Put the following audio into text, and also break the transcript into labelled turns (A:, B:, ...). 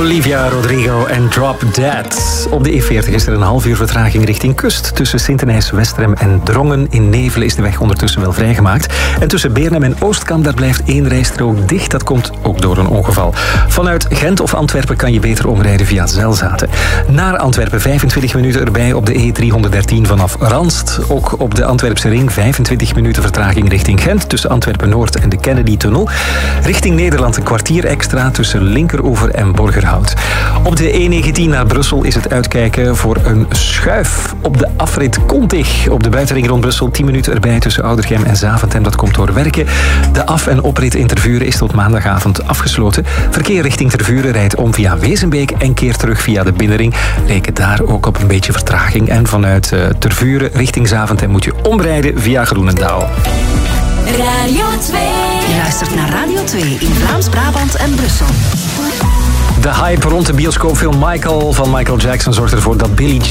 A: Olivia Rodrigo en Drop Dead. Op de E40 is er een half uur vertraging richting kust. Tussen Sint-Denijs, Westrem en Drongen in Nevelen is de weg ondertussen wel vrijgemaakt. En tussen Beernem en Oostkamp daar blijft één rijstrook dicht. Dat komt ook door een ongeval. Vanuit Gent of Antwerpen kan je beter omrijden via Zelzaten. Naar Antwerpen 25 minuten erbij op de E313 vanaf Ranst. Ook op de Antwerpse ring 25 minuten vertraging richting Gent. Tussen Antwerpen-Noord en de Kennedy-tunnel. Richting Nederland een kwartier extra tussen Linkeroever en Borgerhout. Op de E19 naar Brussel is het uitkijken voor een schuif op de afrit Kontig. Op de buitenring rond Brussel 10 minuten erbij tussen Oudergem en Zaventem. Dat komt door werken. De af- en oprit in Tervuren is tot maandagavond afgesloten. Verkeer richting Tervuren rijdt om via Wezenbeek en keert terug via de binnenring. Reken daar ook op een beetje vertraging. En vanuit Tervuren richting Zaventem moet je omrijden via Groenendaal.
B: Radio 2.
C: Je luistert naar Radio 2 in Vlaams-Brabant en Brussel.
A: De hype rond de bioscoopfilm Michael van Michael Jackson zorgt ervoor dat Billie